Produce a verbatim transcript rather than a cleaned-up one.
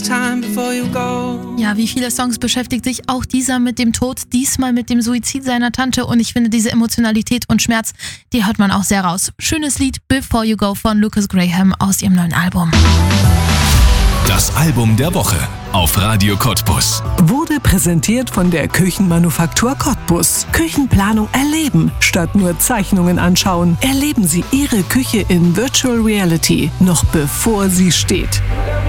time before you go. Ja, wie viele Songs beschäftigt sich auch dieser mit dem Tod, diesmal mit dem Suizid seiner Tante, und ich finde, diese Emotionalität und Schmerz, die hört man auch sehr raus. Schönes Lied Before You Go von Lucas Graham aus ihrem neuen Album. Das Album der Woche auf Radio Cottbus. Wurde präsentiert von der Küchenmanufaktur Cottbus. Küchenplanung erleben, statt nur Zeichnungen anschauen. Erleben Sie Ihre Küche in Virtual Reality, noch bevor sie steht.